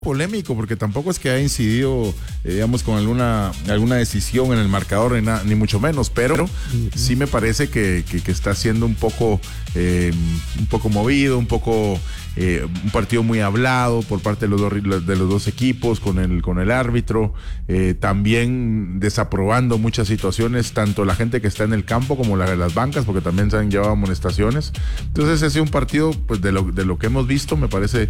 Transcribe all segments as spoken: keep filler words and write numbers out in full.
polémico porque tampoco es que haya incidido, eh, digamos, con alguna alguna decisión en el marcador ni, na, ni mucho menos, pero sí me parece que, que, que está siendo un poco eh, un poco movido, un poco eh, un partido muy hablado por parte de los dos, de los dos equipos con el con el árbitro, eh, también desaprobando muchas situaciones, tanto la gente que está en el campo como la de las bancas, porque también se han llevado amonestaciones. Entonces ha sido un partido, pues, de lo, de lo que hemos visto, me parece,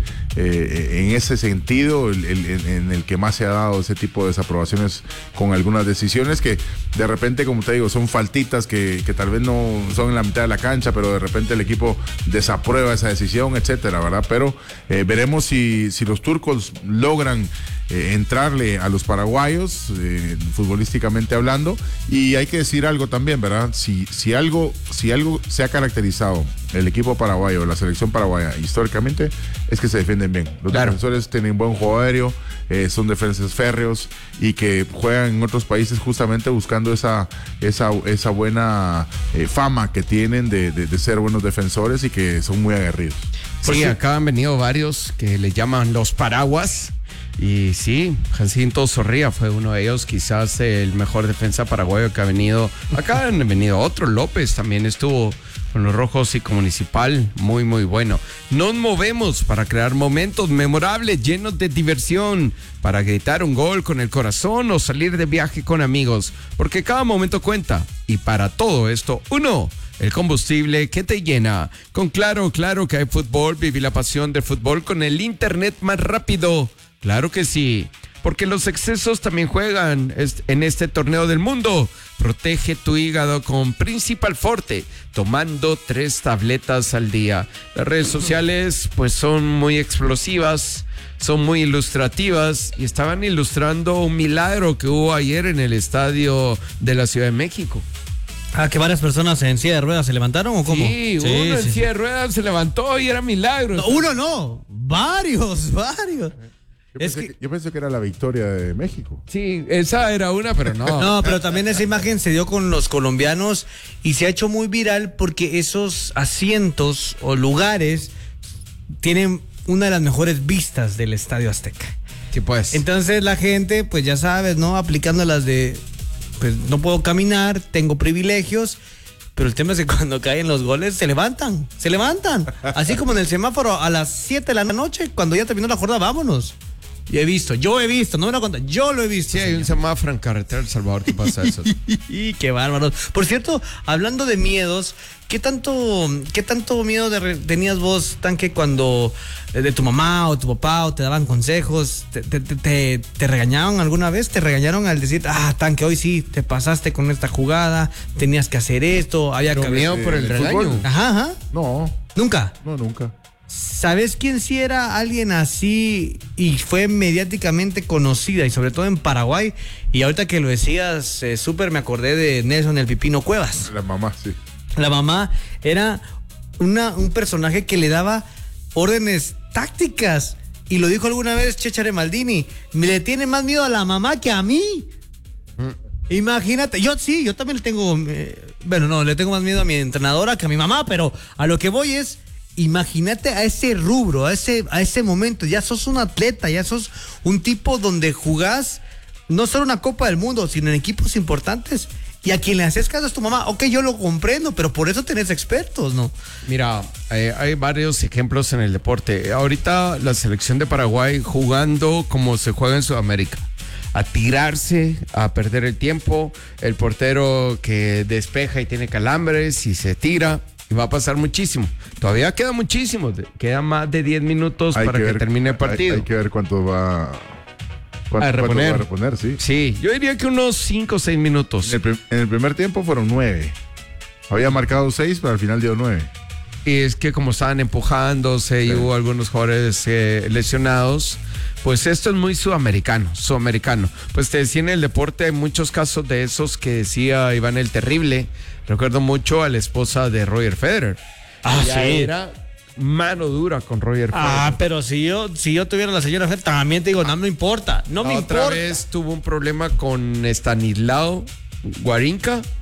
eh, en ese sentido, El, el, en el que más se ha dado ese tipo de desaprobaciones con algunas decisiones que de repente, como te digo, son faltitas que, que tal vez no son en la mitad de la cancha, pero de repente el equipo desaprueba esa decisión, etcétera, ¿verdad? Pero eh, veremos si, si los turcos logran eh, entrarle a los paraguayos, eh, futbolísticamente hablando. Y hay que decir algo también, ¿verdad? Si, si algo, si algo se ha caracterizado el equipo paraguayo, la selección paraguaya, históricamente, es que se defienden bien. Los claro. defensores tienen buen juego aéreo, eh, son defensas férreos y que juegan en otros países justamente buscando esa, esa, esa buena eh, fama que tienen de, de, de ser buenos defensores y que son muy aguerridos. Sí, sí, acá han venido varios que le llaman los paraguas. Y sí, Jacinto Zorrilla fue uno de ellos, quizás el mejor defensa paraguayo que ha venido. Acá han venido otro, López también estuvo con los rojos y con Municipal, muy muy bueno. Nos movemos para crear momentos memorables, llenos de diversión, para gritar un gol con el corazón o salir de viaje con amigos, porque cada momento cuenta. Y para todo esto, uno, el combustible que te llena. Con Claro, claro que hay fútbol, viví la pasión del fútbol con el internet más rápido. Claro que sí, porque los excesos también juegan en este torneo del mundo. Protege tu hígado con Principal Forte, tomando tres tabletas al día. Las redes sociales pues son muy explosivas, son muy ilustrativas y estaban ilustrando un milagro que hubo ayer en el estadio de la Ciudad de México. Ah, que varias personas en silla de ruedas se levantaron o cómo? Sí, sí uno sí, en silla de ruedas se levantó y era milagro. No, uno no, varios, varios. Yo pensé, que, que, yo pensé que era la victoria de México. Sí, esa era una, pero no. No, pero también esa imagen se dio con los colombianos y se ha hecho muy viral porque esos asientos o lugares tienen una de las mejores vistas del Estadio Azteca. Sí, pues. Entonces la gente, pues ya sabes, ¿no? Aplicando las de, pues no puedo caminar, tengo privilegios. Pero el tema es que cuando caen los goles se levantan, se levantan. Así como en el semáforo a las siete de la noche, cuando ya terminó la jornada, vámonos. Y he visto, yo he visto, no me lo contan, yo lo he visto. Sí, hay un semáforo en carretera El Salvador que pasa eso. Y qué bárbaros. Por cierto, hablando de miedos, ¿qué tanto, qué tanto miedo de, tenías vos, Tanque, cuando de tu mamá o tu papá o te daban consejos? ¿Te, te, te, te regañaron alguna vez? ¿Te regañaron al decir, ah, Tanque, hoy sí te pasaste con esta jugada, tenías que hacer esto, había que miedo por el, el regaño? Ajá, ajá. No. ¿Nunca? No, nunca. ¿Sabes quién sí era alguien así y fue mediáticamente conocida y sobre todo en Paraguay? Y ahorita que lo decías, eh, súper me acordé de Nelson el Pipino Cuevas. La mamá, sí. La mamá era una, un personaje que le daba órdenes tácticas. Y lo dijo alguna vez Chéchare Maldini, me le tiene más miedo a la mamá que a mí. Mm. Imagínate, yo sí, yo también le tengo, eh, bueno, no, le tengo más miedo a mi entrenadora que a mi mamá, pero a lo que voy es, imagínate a ese rubro, a ese, a ese momento, ya sos un atleta, ya sos un tipo donde jugás no solo una Copa del Mundo, sino en equipos importantes. Y a quien le haces caso es tu mamá. Ok, yo lo comprendo, pero por eso tenés expertos, ¿no? Mira, eh, hay varios ejemplos en el deporte. Ahorita la selección de Paraguay jugando como se juega en Sudamérica. A tirarse, a perder el tiempo. El portero que despeja y tiene calambres y se tira. Y va a pasar muchísimo. Todavía queda muchísimo. Queda más de diez minutos hay para que, que ver, termine el partido. Hay, hay que ver cuánto va... ¿Cuánto, a reponer. ¿Cuánto va a reponer? Sí. Sí, yo diría que unos cinco o seis minutos. En el, en el primer tiempo fueron nueve. Había marcado seis, pero al final dio nueve. Y es que como estaban empujándose sí. Y hubo algunos jugadores eh, lesionados, pues esto es muy sudamericano, sudamericano. Pues te decía, en el deporte hay muchos casos de esos que decía Iván el Terrible. Recuerdo mucho a la esposa de Roger Federer. Ah, Ella sí. Era mano dura con Roger Federer. Ah, pero si yo, si yo tuviera la señora Federer, también te digo, no me importa, no me Otra importa. vez tuvo un problema con Stanislao Wawrinka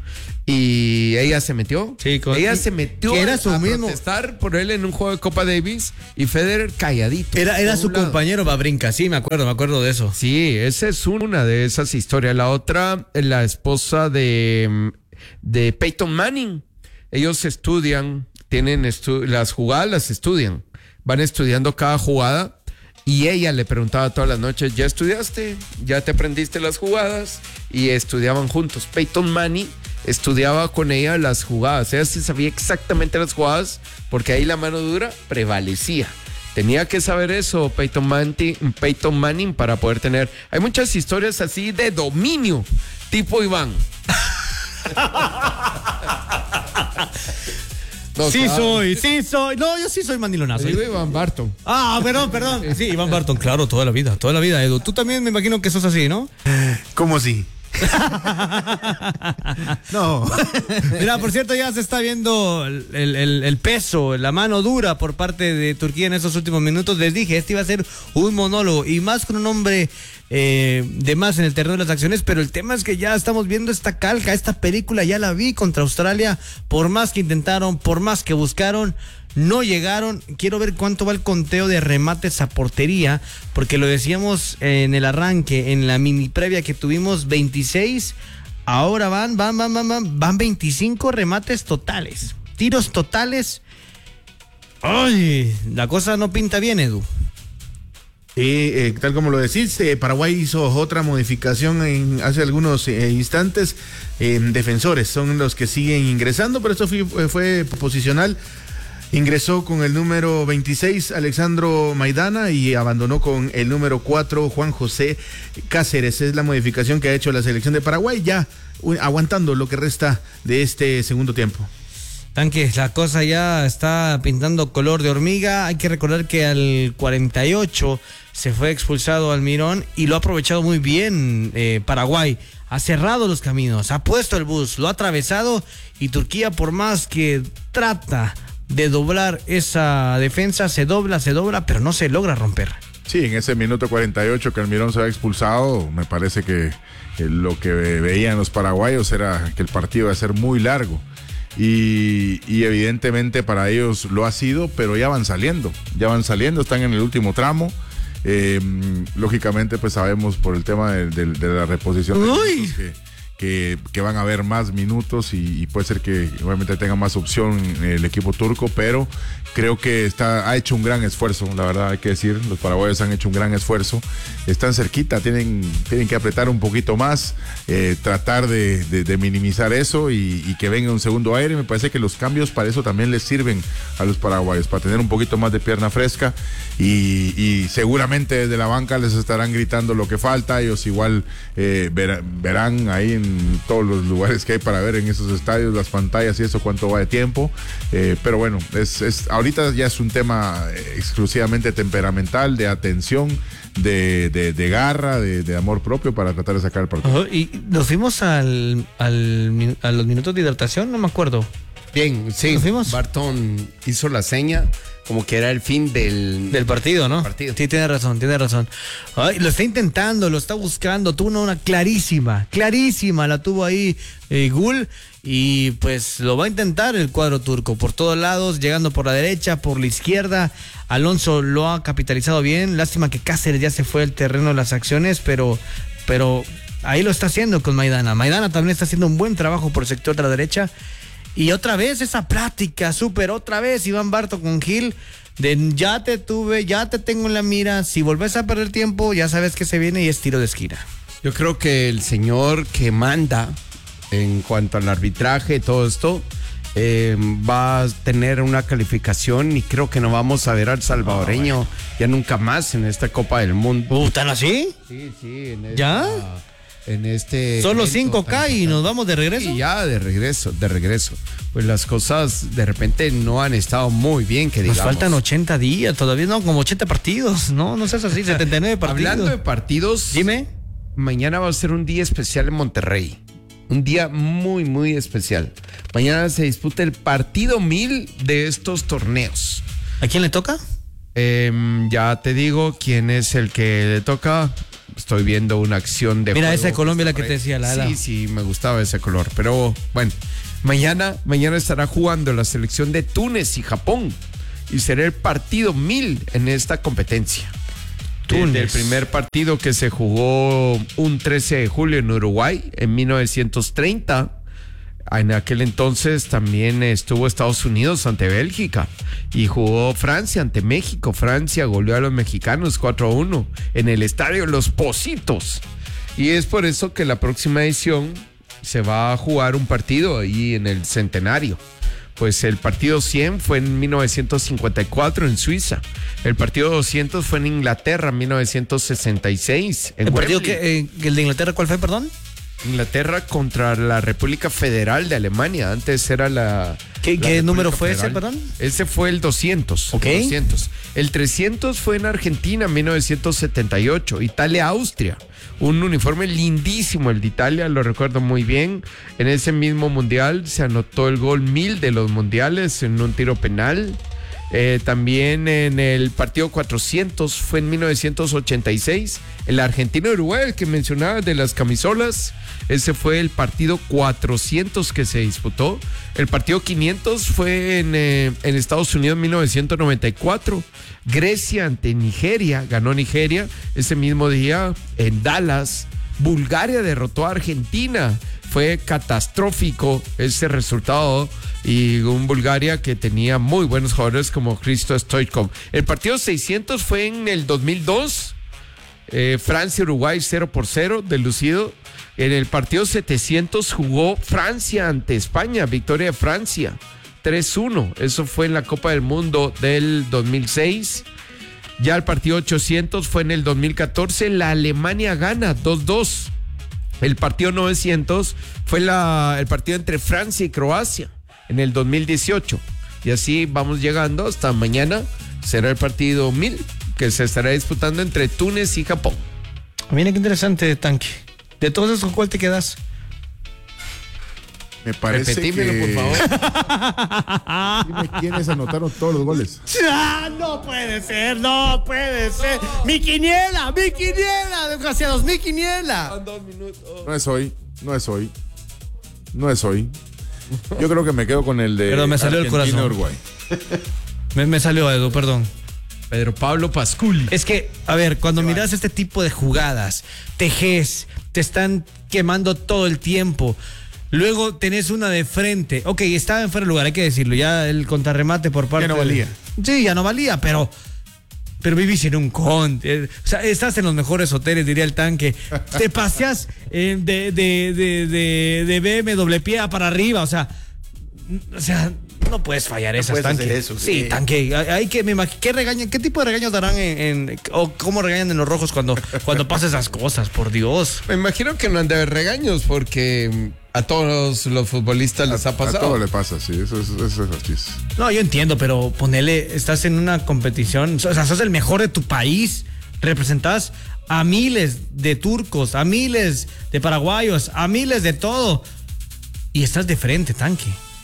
Y ella se metió. Sí, con- ella y- se metió que era a, su a mismo- protestar por él en un juego de Copa Davis y Federer calladito. Era, era por su un lado. compañero Babrinka, sí, me acuerdo, me acuerdo de eso. Sí, esa es una de esas historias. La otra, la esposa de, de Peyton Manning. Ellos estudian, tienen estu- las jugadas, las estudian. Van estudiando cada jugada. Y ella le preguntaba todas las noches, ¿ya estudiaste? ¿Ya te aprendiste las jugadas? Y estudiaban juntos. Peyton Manning estudiaba con ella las jugadas. Ella sí sabía exactamente las jugadas porque ahí la mano dura prevalecía. Tenía que saber eso Peyton Manning, Peyton Manning para poder tener... Hay muchas historias así de dominio, tipo Iván. No, Sí claro. soy, sí soy. No, yo sí soy mandilonazo. Digo Iván Barton. Ah, perdón, perdón. Sí, Iván Barton, claro, toda la vida, toda la vida, Edu. Tú también me imagino que sos así, ¿no? ¿Cómo sí? No. Mira, por cierto, ya se está viendo el, el- el peso, la mano dura por parte de Turquía en estos últimos minutos. Les dije, este iba a ser un monólogo y más con un hombre eh, de más en el terreno de las acciones, pero el tema es que ya estamos viendo esta calca, esta película, ya la vi contra Australia, por más que intentaron, por más que buscaron, no llegaron. Quiero ver cuánto va el conteo de remates a portería, porque lo decíamos en el arranque, en la mini previa que tuvimos veintiséis, ahora van, van, van, van, van, van veinticinco remates totales, tiros totales. Ay, la cosa no pinta bien, Edu. Eh, eh, tal como lo decís, eh, Paraguay hizo otra modificación en, hace algunos eh, instantes. Eh, defensores son los que siguen ingresando, pero esto fue, fue posicional. Ingresó con el número veintiséis Alexandro Maidana y abandonó con el número cuatro Juan José Cáceres. Es la modificación que ha hecho la selección de Paraguay, ya uh, aguantando lo que resta de este segundo tiempo. Tanque, la cosa ya está pintando color de hormiga. Hay que recordar que al cuarenta y ocho se fue expulsado Almirón y lo ha aprovechado muy bien eh, Paraguay. Ha cerrado los caminos, ha puesto el bus, lo ha atravesado y Turquía, por más que trata de doblar esa defensa, se dobla, se dobla, pero no se logra romper. Sí, en ese minuto cuarenta y ocho que Almirón se ha expulsado, me parece que eh, lo que veían los paraguayos era que el partido iba a ser muy largo. Y, y evidentemente para ellos lo ha sido, pero ya van saliendo, ya van saliendo, están en el último tramo. Eh, lógicamente, pues sabemos por el tema de, de, de la reposición de minutos que, que, que van a haber más minutos y, y puede ser que obviamente tenga más opción el equipo turco, pero creo que está, ha hecho un gran esfuerzo, la verdad hay que decir, los paraguayos han hecho un gran esfuerzo, están cerquita, tienen, tienen que apretar un poquito más, eh, tratar de, de, de minimizar eso y, y que venga un segundo aire. Me parece que los cambios para eso también les sirven a los paraguayos, para tener un poquito más de pierna fresca y, y seguramente desde la banca les estarán gritando lo que falta. Ellos igual eh, ver, verán ahí en todos los lugares que hay para ver en esos estadios, las pantallas y eso, cuánto va de tiempo, eh, pero bueno, es, es ahorita ya es un tema exclusivamente temperamental, de atención, de, de, de garra, de, de amor propio para tratar de sacar el partido. Uh-huh. Y nos fuimos al, al, a los minutos de hidratación, no me acuerdo. Bien, sí. ¿Nos fuimos? Barton hizo la seña como que era el fin del, Del partido, ¿no? partido. Sí, tiene razón, tiene razón. Ay, lo está intentando, lo está buscando. Tuvo una, una clarísima, clarísima la tuvo ahí eh, Gul. Y pues lo va a intentar el cuadro turco por todos lados, llegando por la derecha, por la izquierda. Alonso lo ha capitalizado bien. Lástima que Cáceres ya se fue del terreno de las acciones, pero, pero ahí lo está haciendo con Maidana. Maidana también está haciendo un buen trabajo por el sector de la derecha. Y otra vez esa plática, súper, otra vez Iván Barton con Gil, de ya te tuve, ya te tengo en la mira, si volvés a perder tiempo, ya sabes que se viene y es tiro de esquina. Yo creo que el señor que manda en cuanto al arbitraje y todo esto eh, va a tener una calificación y creo que no vamos a ver al salvadoreño ya nunca más en esta Copa del Mundo. Uh, ¿Tan así? Sí, sí. En ¿Ya? esta- En este Solo evento cinco tan K y importante. nos vamos de regreso. Y ya de regreso, de regreso. Pues las cosas de repente no han estado muy bien, que Nos digamos. faltan ochenta días, todavía no, como ochenta partidos, no, no seas así, setenta y nueve partidos. Hablando de partidos, Dime. mañana va a ser un día especial en Monterrey. Un día muy, muy especial. Mañana se disputa el partido mil de estos torneos. ¿A quién le toca? Eh, ya te digo quién es el que le toca. estoy viendo una acción de Mira, juego esa de Colombia la que está te decía, la- la- Sí, sí, me gustaba ese color. Pero bueno, mañana, mañana estará jugando la selección de Túnez y Japón. Y será el partido mil en esta competencia. Túnez. Desde el primer partido que se jugó un trece de julio en Uruguay en mil novecientos treinta. En aquel entonces también estuvo Estados Unidos ante Bélgica y jugó Francia ante México. Francia goleó a los mexicanos cuatro a uno en el estadio Los Pocitos. Y es por eso que la próxima edición se va a jugar un partido ahí en el Centenario. Pues el partido cien fue en mil novecientos cincuenta y cuatro en Suiza. El partido doscientos fue en Inglaterra en mil novecientos sesenta y seis. En ¿El partido Wembley. que, eh, el de Inglaterra cuál fue, perdón? Inglaterra contra la República Federal de Alemania. Antes era la. ¿Qué- la qué República número fue ese, Federal. perdón? Ese fue el doscientos. Ok. El doscientos. El trescientos fue en Argentina en mil novecientos setenta y ocho. Italia-Austria. Un uniforme lindísimo el de Italia, lo recuerdo muy bien. En ese mismo mundial se anotó el gol mil de los mundiales en un tiro penal. Eh, también en el partido cuatrocientos fue en mil novecientos ochenta y seis. El Argentina-Uruguay, el que mencionaba de las camisolas. Ese fue el partido cuatrocientos que se disputó. El partido quinientos fue en, eh, en Estados Unidos en mil novecientos noventa y cuatro. Grecia ante Nigeria, ganó Nigeria ese mismo día en Dallas. Bulgaria derrotó a Argentina. Fue catastrófico ese resultado. Y un Bulgaria que tenía muy buenos jugadores como Hristo Stoichkov. El partido seiscientos fue en el dos mil dos. Eh, Francia-Uruguay cero por cero, delucido. En el partido setecientos jugó Francia ante España, victoria de Francia, tres uno. Eso fue en la Copa del Mundo del dos mil seis. Ya el partido ochocientos fue en el dos mil catorce, la Alemania gana dos dos. El partido novecientos fue la, el partido entre Francia y Croacia en el dos mil dieciocho. Y así vamos llegando hasta mañana. Será el partido mil que se estará disputando entre Túnez y Japón. Mira qué interesante, Tanque. De todos esos, ¿con cuál te quedas? Me parece Repetímelo, que... por favor. Dime quiénes anotaron todos los goles. ¡Ah, no puede ser! ¡No puede ser! ¡Mi quiniela! ¡Mi quiniela! ¡Desgraciados! ¡Mi quiniela! No es hoy, no es hoy, no es hoy. Yo creo que me quedo con el de Perdón, me salió el Argentina, corazón. Uruguay. Me, me salió, Edu, perdón. Pedro Pablo Pasculi. Es que, a ver, cuando miras este tipo de jugadas, tejes, te están quemando todo el tiempo. Luego tenés una de frente. Ok, estaba en fuera de lugar, hay que decirlo. Ya el contrarremate por parte. Ya no valía. de- Sí, ya no valía, pero. Pero vivís en un con. eh, o sea, estás en los mejores hoteles, diría el Tanque. Te paseas eh, de, de, de, de, de B M doble pie para arriba. O sea. O sea. No puedes fallar esas, puedes Tanque. hacer eso, sí, sí. Tanque. Hay hay que me imag- ¿qué regañan? ¿Qué tipo de regaños darán en, en- o cómo regañan en los rojos cuando cuando pasa esas cosas? Por Dios. Me imagino que no han de haber regaños porque mm, a todos los futbolistas les ha A pasado. todo le pasa, sí, eso es, eso es así. No, yo entiendo, pero ponele, estás en una competición, o sea, sos el mejor de tu país, representás a miles de turcos, a miles de paraguayos, a miles de todo, y estás de frente, Tanque.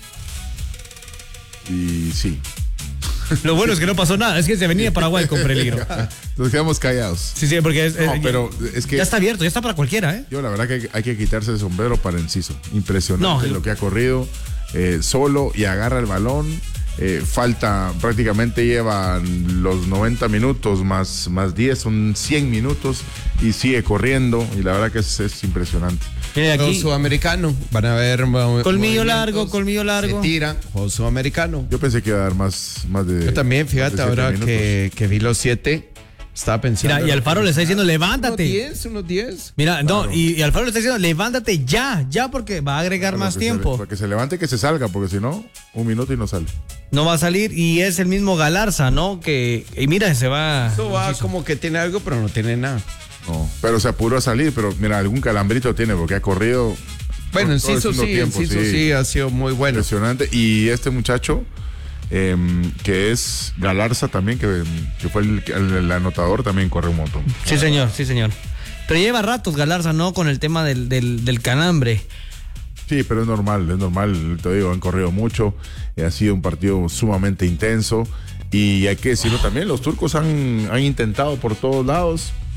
Y sí, Lo bueno es que no pasó nada, es que se venía Paraguay con peligro. nos quedamos callados. Sí, sí, porque es, No, eh, pero es que ya está abierto, ya está para cualquiera, ¿eh? yo la verdad que hay que quitarse el sombrero para Enciso. Impresionante No. lo que ha corrido eh, solo y agarra el balón. Eh, falta, prácticamente llevan los noventa minutos más, más diez, son cien minutos y sigue corriendo y la verdad que es, es impresionante. Mira Juego aquí, sudamericano. Van a ver. mo- colmillo movimientos. largo, colmillo largo. Se tira. Juego sudamericano. Yo pensé que iba a dar más, más de... Yo también, más fíjate, de siete ahora minutos. que, que vi los siete, estaba pensando. Mira, y Alfaro le está diciendo, Unos levántate. diez, unos diez. Mira, no, y, y Alfaro le está diciendo, levántate ya, ya, porque va a agregar Para más que se- tiempo. para que se levante y que se salga, porque si no, un minuto y no sale. No va a salir y es el mismo Galarza, ¿no? Que, y mira, se va. Eso va como que tiene algo, pero no tiene nada. No, pero se apuró a salir, pero mira, algún calambrito tiene porque ha corrido. Bueno, todo- todo el Enciso sí, segundo tiempo, Enciso sí ha sido muy bueno. Impresionante. Y este muchacho, eh, que es Galarza también, que, que fue el, el- el anotador, también corre un montón. Sí, señor, sí, señor. Pero lleva ratos Galarza, ¿no? Con el tema del, del, del calambre. Sí, pero es normal, es normal, te digo, han corrido mucho, eh, ha sido un partido sumamente intenso y hay que decirlo también, los turcos han, han intentado por todos lados,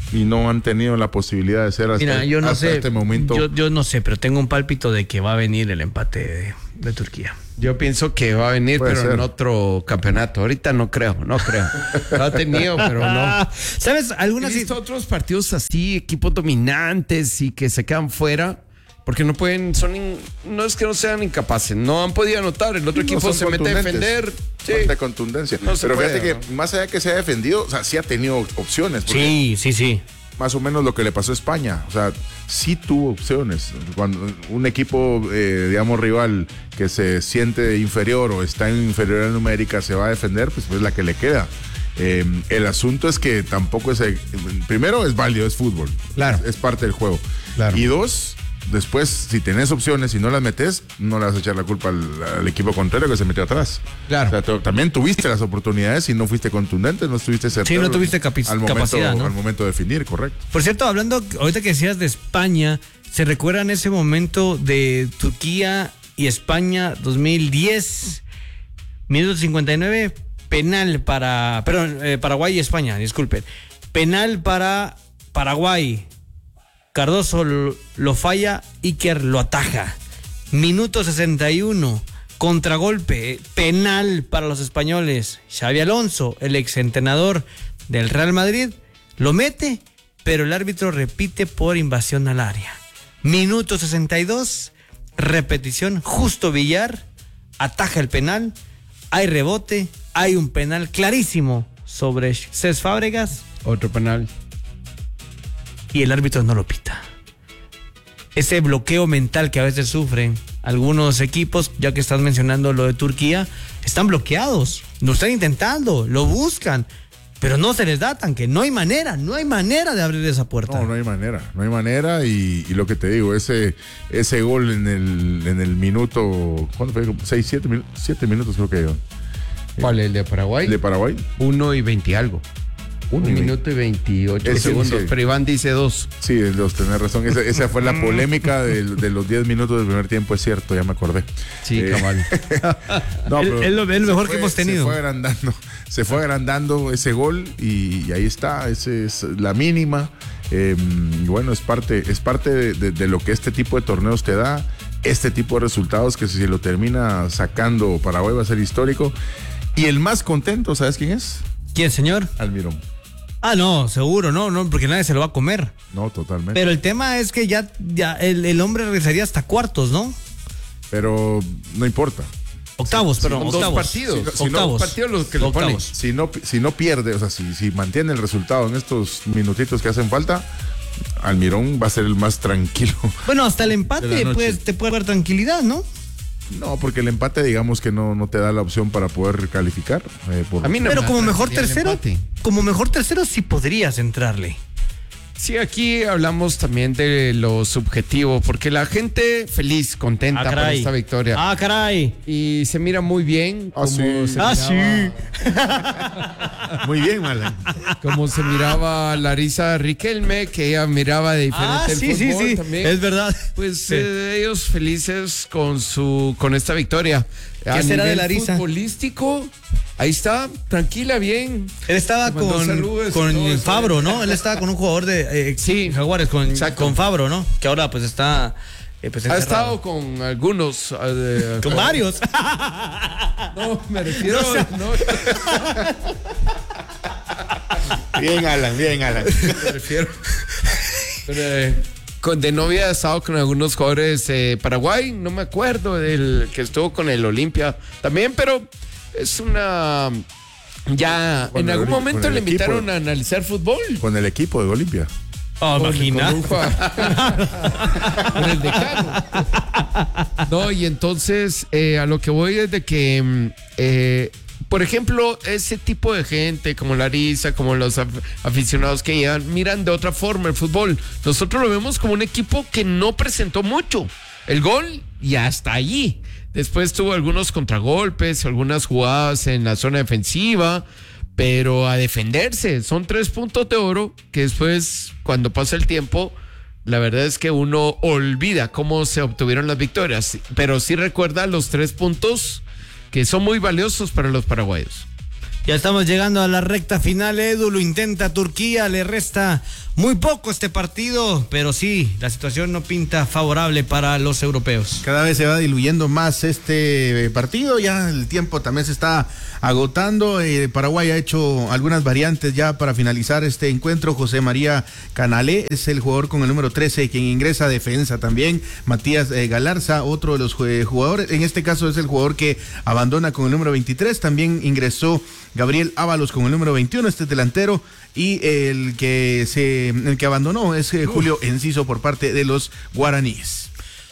y no han tenido la posibilidad de ser hasta, Mira, yo no hasta sé, este momento. yo, yo no sé, pero tengo un pálpito de que va a venir el empate de, de Turquía. Yo pienso que va a venir, Puede pero ser. en otro campeonato. Ahorita no creo, no creo. Lo ha tenido, pero no. ¿Sabes? He Algunas visto otros partidos así, equipos dominantes y que se quedan fuera. Porque no pueden, son in- no es que no sean incapaces, no han podido anotar. El otro No equipo son se mete a contundentes. defender. Sí. Falta de contundencia. No se Pero puede, fíjate ¿no? que más allá de que se haya defendido, o sea, sí ha tenido opciones. porque Sí, sí, sí. Más o menos lo que le pasó a España. O sea, sí tuvo opciones. Cuando un equipo, eh, digamos, rival que se siente inferior o está en inferioridad numérica se va a defender, pues es la que le queda. Eh, el asunto es que tampoco es... eh, primero, es válido, es fútbol. Claro. Es, es parte del juego. Claro. Y dos... Después, si tenés opciones y no las metes, no le vas a echar la culpa al, al equipo contrario que se metió atrás. Claro. O sea, tú- también tuviste las oportunidades y no fuiste contundente, no estuviste certero. Sí, no tuviste capi- al momento, capacidad, ¿no? Al momento de definir, correcto. Por cierto, hablando, ahorita que decías de España, ¿se recuerdan ese momento de Turquía y España dos mil diez? Minuto cincuenta y nueve, penal para, perdón, eh, Paraguay y España, disculpen. Penal para Paraguay. Cardoso lo, lo falla, Iker lo ataja. Minuto sesenta y uno, contragolpe, penal para los españoles. Xavi Alonso, el exentrenador del Real Madrid, lo mete, pero el árbitro repite por invasión al área. Minuto sesenta y dos, repetición, Justo Villar ataja el penal, hay rebote, hay un penal clarísimo sobre Cés Fábregas Otro penal. y el árbitro no lo pita. Ese bloqueo mental que a veces sufren algunos equipos, ya que estás mencionando lo de Turquía, están bloqueados, lo están intentando, lo buscan, pero no se les da tan que no hay manera, no hay manera de abrir esa puerta. No, no hay manera, no hay manera y, y lo que te digo, ese ese gol en el en el minuto, ¿cuánto fue? seis, siete, siete minutos creo que dio. ¿Cuál? ¿El de Paraguay? ¿De Paraguay? Uno y veinte algo. Uno Un y minuto y veintiocho Ese, segundos. sí. Pero Iván dice dos. Sí, los tenés razón. Esa, esa fue la polémica de, de los diez minutos del primer tiempo, es cierto, ya me acordé. Sí, Eh, cabal. No, Es- pero es lo- es lo se mejor fue- que hemos tenido. Se fue agrandando, se fue agrandando ese gol y, y ahí está, esa es la mínima. Eh, y bueno, es parte, es parte de, de- de lo que este tipo de torneos te da, este tipo de resultados que si se lo termina sacando Paraguay va a ser histórico. Y el más contento, ¿sabes quién es? ¿Quién, señor? Almirón. Ah, no, seguro, no, no, porque nadie se lo va a comer. No, totalmente. Pero el tema es que ya, ya el, el hombre regresaría hasta cuartos, ¿no? Pero no importa. Octavos, perdón, Son dos octavos. partidos. Si no- si no, octavos. partidos los que le Octavos. ponen. Si no, si no pierde, o sea, si, si mantiene el resultado en estos minutitos que hacen falta, Almirón va a ser el más tranquilo. Bueno, hasta el De empate la noche. pues, te puede dar tranquilidad, ¿no? No, porque el empate, digamos que no, no te da la opción para poder calificar. eh, por- A mí no Pero me como da mejor tranquilidad el tercero, empate. como mejor tercero sí podrías entrarle. Sí, aquí hablamos también de lo subjetivo, porque la gente feliz, contenta por esta victoria. Ah, caray. Y se mira muy bien. Ah, como sí. se Ah, miraba- sí. Muy bien, Malan. Como se miraba Larisa Riquelme, que ella miraba de diferente Ah, el sí, sí, fútbol sí. también. Es verdad. Pues Sí. eh, ellos felices con su con esta victoria. ¿Qué será de Larisa? Futbolístico, ahí está, tranquila, bien. Él estaba Te mandó con, saludos y con todo eso. Fabro, ¿no? Él estaba con un jugador de eh, Sí, Jaguares, con, exacto. con Fabro, ¿no? Que ahora pues está eh, pues, Ha encerrado. estado con algunos. eh, Con varios. No, me refiero. No, o sea- no, Bien, Alan, bien, Alan. me refiero. Pero, eh, con, de novia he estado con algunos jugadores de Paraguay, no me acuerdo del que estuvo con el Olimpia también, pero es una. Ya Con en el algún Oli- momento con el le equipo. invitaron a analizar fútbol. Con el equipo de Olimpia. Oh, Con- imagina. con un jugador- con el decano. No, y entonces eh, a lo que voy es de que, mm, eh, por ejemplo, ese tipo de gente como Larisa, como los af- aficionados que llegan, miran de otra forma el fútbol. Nosotros lo vemos como un equipo que no presentó mucho. El gol y hasta allí. Después tuvo algunos contragolpes, algunas jugadas en la zona defensiva, pero a defenderse. Son tres puntos de oro que después, cuando pasa el tiempo, la verdad es que uno olvida cómo se obtuvieron las victorias, pero sí recuerda los tres puntos que son muy valiosos para los paraguayos. Ya estamos llegando a la recta final, Edu, lo intenta Turquía, le resta muy poco este partido, pero sí, la situación no pinta favorable para los europeos. Cada vez se va diluyendo más este partido, ya el tiempo también se está agotando. eh, Paraguay ha hecho algunas variantes ya para finalizar este encuentro. José María Canalé es el jugador con el número trece, quien ingresa a defensa también. Matías eh, Galarza, otro de los jugadores, en este caso es el jugador que abandona con el número veintitrés, también ingresó Gabriel Ábalos con el número veintiuno, este delantero, y el que se el que abandonó es eh, Julio Enciso por parte de los guaraníes.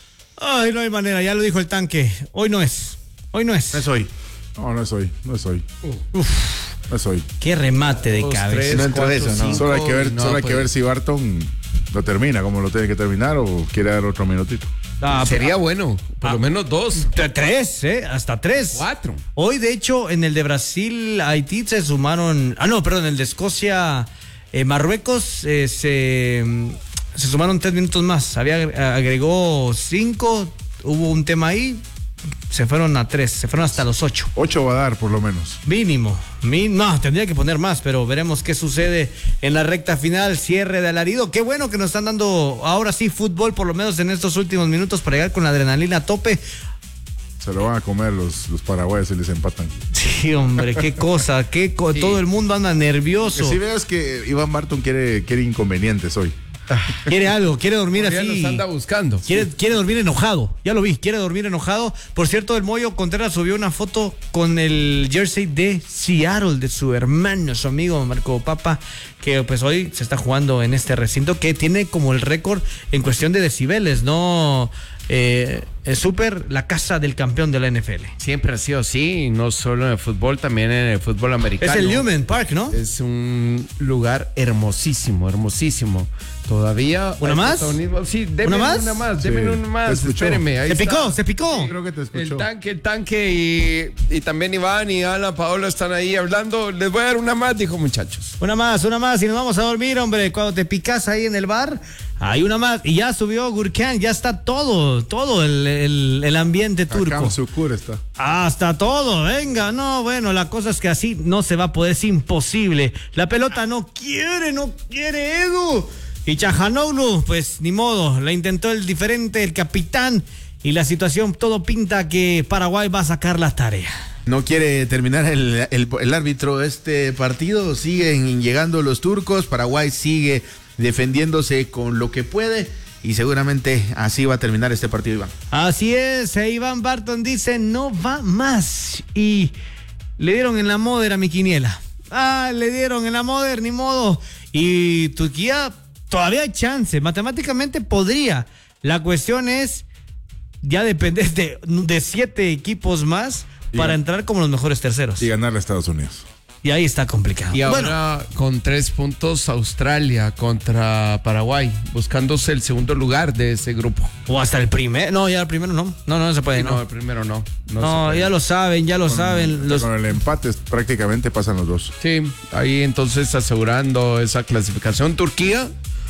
Ay, no hay manera, ya lo dijo el tanque, hoy no es, hoy no es. No es hoy. No, no es hoy, no es hoy. Uf, No es hoy. qué remate de Dos, cabeza. tres, No entró cuatro, eso, ¿no? cinco, Solo hay que ver, no, solo hay que pues, ver si Barton lo termina, como lo tiene que terminar, o quiere dar otro minutito. Ah, Sería bueno, por ah, lo menos dos, t- tres, ¿eh? Hasta tres. cuatro. Hoy, de hecho, en el de Brasil, Haití se sumaron. Ah, no, perdón, en el de Escocia, eh, Marruecos, eh, se, se sumaron tres minutos más. Había agregó cinco, hubo un tema ahí, se fueron a tres, se fueron hasta los ocho. Ocho va a dar, por lo menos. Mínimo. Mi- no, tendría que poner más, pero veremos qué sucede en la recta final, cierre de alarido. Qué bueno que nos están dando ahora sí fútbol, por lo menos en estos últimos minutos, para llegar con la adrenalina a tope. Se lo van a comer los, los paraguayos si les empatan. Sí, hombre, qué cosa, qué co- Sí. todo el mundo anda nervioso. Que si veas que Iván Barton quiere, quiere inconvenientes hoy. Quiere algo, quiere dormir Ya así. nos anda buscando. Quiere, quiere dormir enojado, ya lo vi, quiere dormir enojado. Por cierto, el Moyo Contreras subió una foto con el jersey de Seattle, de su hermano, su amigo Marco Papa, que pues hoy se está jugando en este recinto, que tiene como el récord en cuestión de decibeles, ¿no? Eh, es súper la casa del campeón de la N F L. Siempre ha sido así, no solo en el fútbol, también en el fútbol americano. Es el Newman Park, ¿no? Es un lugar hermosísimo, hermosísimo. Todavía. ¿Una hay más? protagonismo. Sí, deme ¿Una más? una más, Sí. deme una Te más. escuchó. Espéreme. ahí Se está. picó, se picó. Creo que te escuchó. El tanque, el tanque y, y también Iván y Ana Paola están ahí hablando. Les voy a dar una más, dijo muchachos. Una más, una más y nos vamos a dormir, hombre. Cuando te picas ahí en el bar, hay una más. Y ya subió Gurkan, ya está todo, todo el, el, el ambiente turco. Acá en Sucur está. Hasta todo, venga, no, bueno, la cosa es que así no se va a poder, es imposible. La pelota no quiere, no quiere, Edu. Y Chahanoglu, pues ni modo, la intentó el diferente, el capitán, y la situación todo pinta que Paraguay va a sacar la tarea. No quiere terminar el, el, el árbitro este partido, siguen llegando los turcos, Paraguay sigue defendiéndose con lo que puede y seguramente así va a terminar este partido, Iván. Así es, e Iván Barton dice no va más y le dieron en la moder a mi quiniela. Ah, le dieron en la moder, ni modo. Y Turquía todavía hay chance, matemáticamente podría. La cuestión es ya depender de, de siete equipos más Y para gan- entrar como los mejores terceros. Y ganarle a Estados Unidos. Y ahí está complicado. Y Bueno, ahora con tres puntos Australia contra Paraguay, buscándose el segundo lugar de ese grupo. o hasta el primer, no, ya el primero no, no, no, no se puede, No, no. el primero no. No, No, se puede. ya lo saben, ya lo saben. Los, Con el empate prácticamente pasan los dos. Sí, ahí entonces asegurando esa clasificación. Turquía,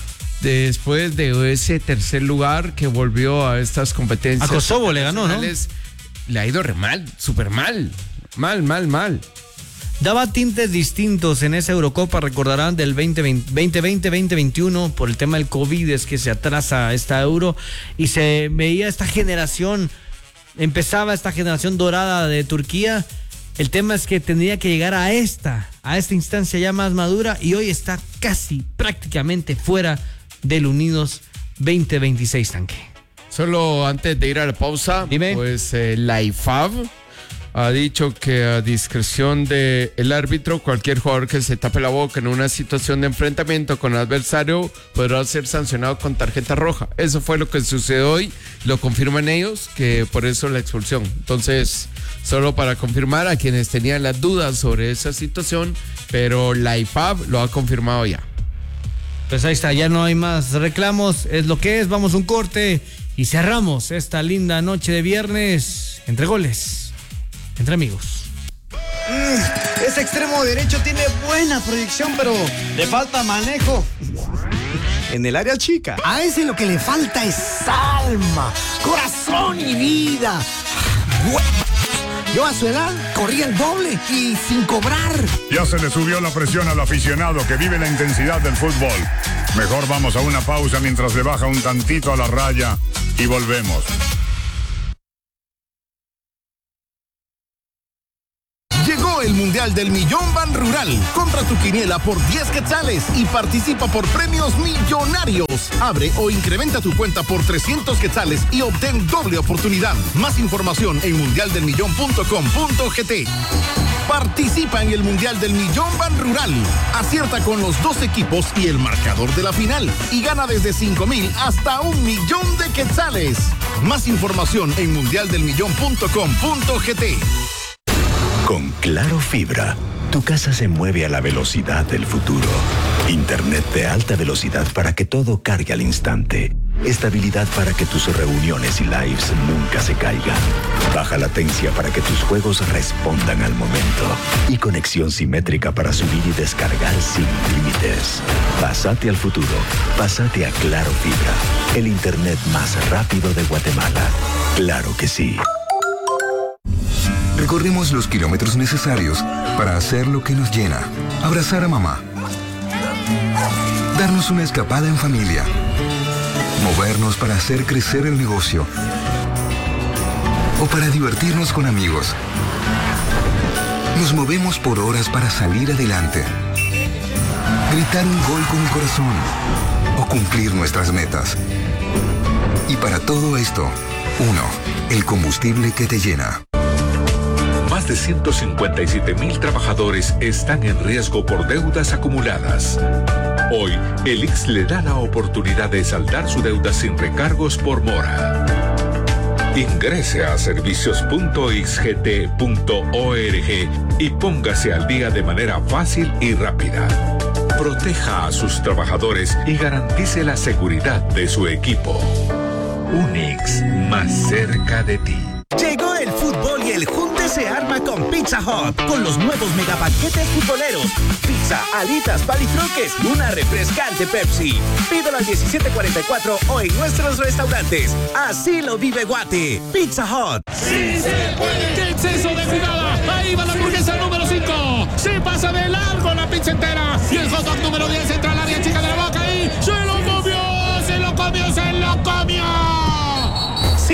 después de ese tercer lugar que volvió a estas competencias. A Kosovo le ganó, ¿no? internacionales, le ha ido re mal, súper mal. Mal, mal, mal. Daba tintes distintos en esa Eurocopa, recordarán, del veinte veinte, veinte veintiuno, por el tema del COVID, es que se atrasa esta Euro, y se veía esta generación, empezaba esta generación dorada de Turquía. El tema es que tendría que llegar a esta, a esta instancia ya más madura, y hoy está casi, prácticamente fuera del Unidos veinte veintiséis, tanque. Solo antes de ir a la pausa, Dime. pues eh, la I F A B ha dicho que a discreción del el árbitro, cualquier jugador que se tape la boca en una situación de enfrentamiento con el adversario podrá ser sancionado con tarjeta roja. Eso fue lo que sucedió hoy, lo confirman ellos, que por eso la expulsión. Entonces, solo para confirmar a quienes tenían las dudas sobre esa situación, pero la I F A B lo ha confirmado ya. Pues ahí está, ya no hay más reclamos, es lo que es, vamos a un corte y cerramos esta linda noche de viernes entre goles, entre amigos. Ese extremo derecho tiene buena proyección, pero le falta manejo en el área chica. A ese lo que le falta es alma, corazón y vida. Yo a su edad corría el doble y sin cobrar. Ya se le subió la presión al aficionado que vive la intensidad del fútbol. Mejor vamos a una pausa mientras le baja un tantito a la raya y volvemos. Llegó el Mundial del Millón Ban Rural. Compra tu quiniela por diez quetzales y participa por premios millonarios. Abre o incrementa tu cuenta por trescientos quetzales y obtén doble oportunidad. Más información en mundial del millón punto com punto gt. Participa en el Mundial del Millón Ban Rural. Acierta con los dos equipos y el marcador de la final. Y gana desde cinco mil hasta un millón de quetzales. Más información en mundial del millón punto com punto gt. Con Claro Fibra, tu casa se mueve a la velocidad del futuro. Internet de alta velocidad para que todo cargue al instante. Estabilidad para que tus reuniones y lives nunca se caigan. Baja latencia para que tus juegos respondan al momento. Y conexión simétrica para subir y descargar sin límites. Pásate al futuro. Pásate a Claro Fibra. El Internet más rápido de Guatemala. Claro que sí. Recorremos los kilómetros necesarios para hacer lo que nos llena. Abrazar a mamá. Darnos una escapada en familia. Movernos para hacer crecer el negocio. O para divertirnos con amigos. Nos movemos por horas para salir adelante. Gritar un gol con el corazón. O cumplir nuestras metas. Y para todo esto, uno, el combustible que te llena. Más de ciento cincuenta y siete mil trabajadores están en riesgo por deudas acumuladas. Hoy, el I X S le da la oportunidad de saldar su deuda sin recargos por mora. Ingrese a servicios punto i x g t punto org y póngase al día de manera fácil y rápida. Proteja a sus trabajadores y garantice la seguridad de su equipo. Un I X S más cerca de ti. Llegó el fútbol y el junte se arma con Pizza Hut, con los nuevos megapaquetes futboleros. Pizza, alitas, palitroques, una refrescante Pepsi. Pídelo al diecisiete cuarenta y cuatro o en nuestros restaurantes. Así lo vive Guate. Pizza Hut. ¡Sí se puede! ¡Qué exceso de jugada! Ahí va la hamburguesa número cinco. Se pasa de largo la pizza entera. Y el hot dog número diez entre